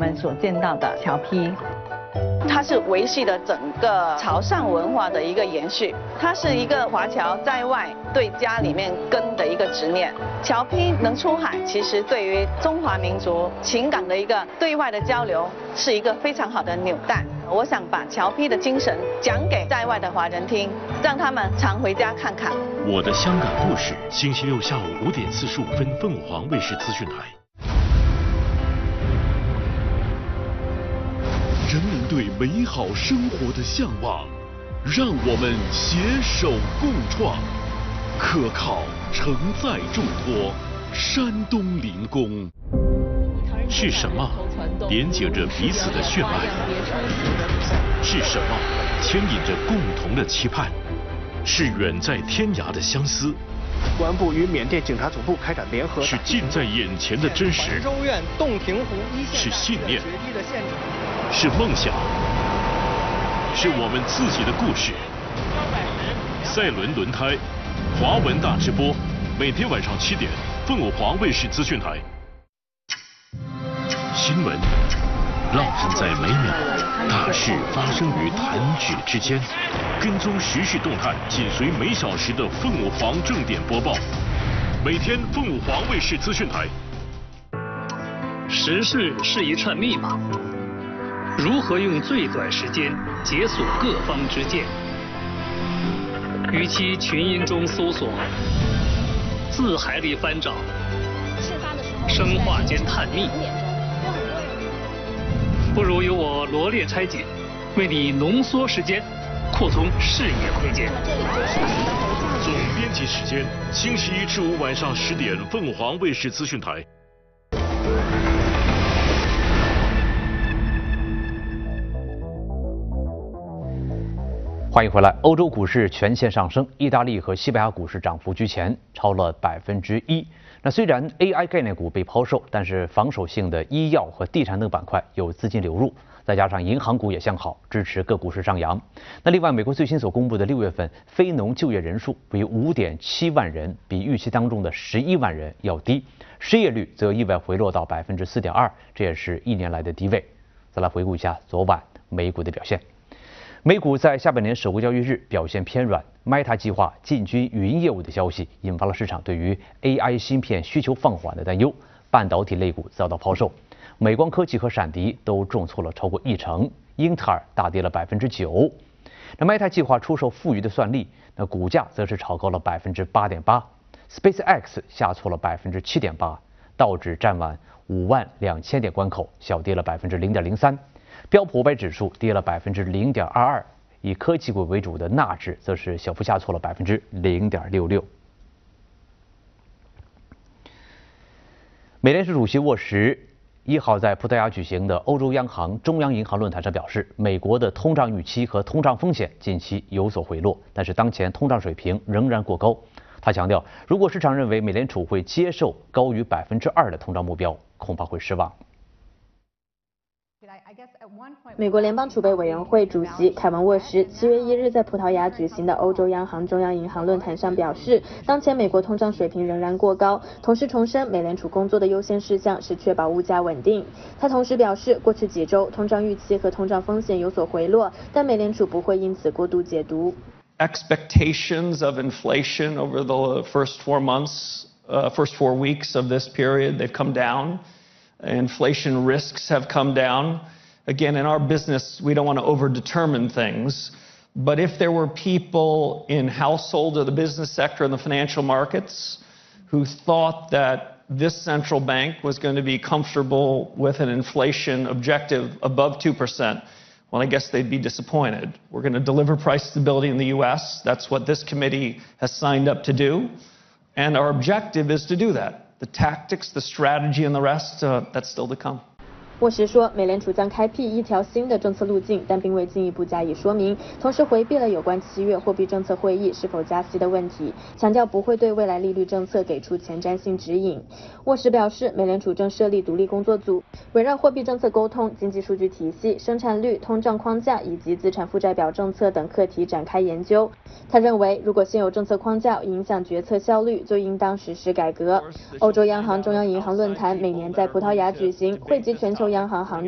们所见到的侨批。 它是维系了整个潮汕文化的一个延续，它是一个华侨在外对家里面根的一个执念。侨批能出海，其实对于中华民族情感的一个对外的交流，是一个非常好的纽带。我想把侨批的精神讲给在外的华人听，让他们常回家看看。 我的香港故事，星期六下午5点45分，凤凰卫视资讯台。人们对美好生活的向往，让我们携手共创，可靠承载重托，山东临工。是什么连接着彼此的血脉？是什么牵引着共同的期盼？是远在天涯的相思。 公安部与缅甸警察总部开展联合。 是近在眼前的真实。 州院洞庭湖一线。 是信念。是梦想。是我们自己的故事。赛轮轮胎，华文大直播，每天晚上7点，凤凰卫视资讯台。新闻浪漫在每秒，大事发生于弹指之间。跟踪时事动态，紧随每小时的凤凰正点播报。每天凤凰卫视资讯台。 时事是一串密码，如何用最短时间解锁各方之见？与其群音中搜索，字海里翻找，生化间探秘，不如由我罗列拆解，为你浓缩时间，扩充视野空间。 总编辑时间：星期1至5晚上10点，凤凰卫视资讯台。 欢迎回来。欧洲股市全线上升，意大利和西班牙股市涨幅居前，超了1%。那虽然 AI 概念股被抛售，但是防守性的医药和地产等板块有资金流入，再加上银行股也向好，支持各股市上扬。那另外，美国最新所公布的6月份非农就业人数为5.7万人，比预期当中的11万人要低，失业率则意外回落到4.2%，这也是1年来的低位。再来回顾一下昨晚美股的表现。美股在下半年首个交易日表现偏软 ，Meta 计划进军语音业务的消息引发了市场对于 AI 芯片需求放缓的担忧，半导体类股遭到抛售，美光科技和闪迪都重挫了超过1成，英特尔大跌了9%。那 Meta 计划出售富余的算力，那股价则是炒高了8.8%，SpaceX 下挫了7.8%，道指站稳52000点关口，小跌了0.03%。标普500指数跌了0.22%，以科技股为主的纳指则是小幅下挫了0.66%。美联储主席沃什1号在葡萄牙举行的欧洲央行中央银行论坛上表示，美国的通胀预期和通胀风险近期有所回落，但是当前通胀水平仍然过高。他强调，如果市场认为美联储会接受高于2%的通胀目标，恐怕会失望。 美国联邦储备委员会主席凯文·沃什7月1日在葡萄牙举行的欧洲央行中央银行论坛上表示，当前美国通胀水平仍然过高，同时重申美联储工作的优先事项是确保物价稳定。他同时表示，过去几周通胀预期和通胀风险有所回落，但美联储不会因此过度解读。 Expectations of inflation over the first 4 weeks of this period, they've come down. Inflation risks have come down. Again, in our business, we don't want to over-determine things. But if there were people in household or the business sector and the financial markets who thought that this central bank was going to be comfortable with an inflation objective above 2%, well, I guess they'd be disappointed. We're going to deliver price stability in the U.S. That's what this committee has signed up to do. And our objective is to do that. The tactics, the strategy, and the rest, that's still to come. 沃什说，美联储将开辟一条新的政策路径，但并未进一步加以说明，同时回避了有关7月货币政策会议是否加息的问题，强调不会对未来利率政策给出前瞻性指引。沃什表示，美联储正设立独立工作组，围绕货币政策沟通、经济数据体系、生产率、通胀框架以及资产负债表政策等课题展开研究。他认为，如果现有政策框架影响决策效率，就应当实施改革。欧洲央行中央银行论坛每年在葡萄牙举行，汇集全球央行行